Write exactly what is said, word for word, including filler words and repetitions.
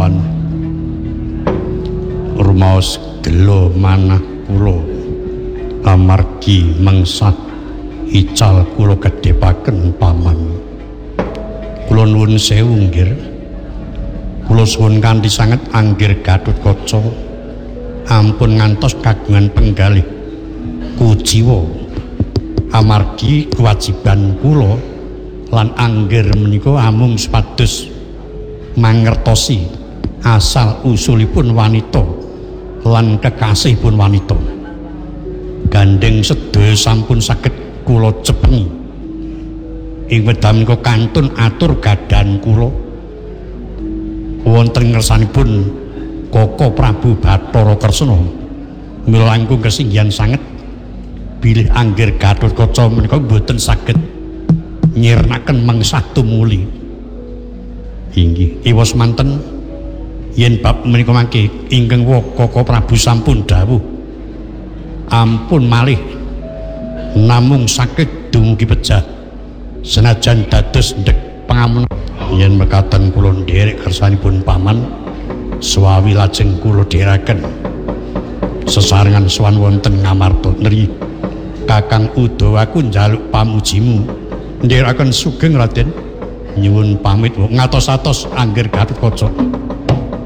paman rumaos gelo manah kula amargi mengsah ical kula kedhepaken paman. Kula nuwun sewu nggih. Kula suwun kanthi sanget anggir Gatotkaca ampun ngantos kagungan penggalih kujiwa amargi kewajiban kula lan anggir menika amung supados mangertosi asal usulipun wanita lan kekasihipun wanita. Gandeng sedaya sampun saged kula cepengi ing wedal menika kantun atur gadan kula wonten ngersanipun Koko Prabu Bathara Kresna mila langkung kesinggihan sanget bilih anggir Gatotkaca menika boten saged nyirnaken mengsah tumuli. Inggih iwas manten yen bab menika mangke ingkang Koko Prabu sampun dawuh ampun malih namung saged dumugi pejah senajan dados ndek pangamun yen mekaten kula nderek kersanipun paman swawi lajeng kula dherekaken sesarengan sowan wonten Ngamarta nri Kakang Udawaku njaluk pamujimu nderekaken sugeng Raden nyuwun pamit ngatos-atos anggir Gatotkaca.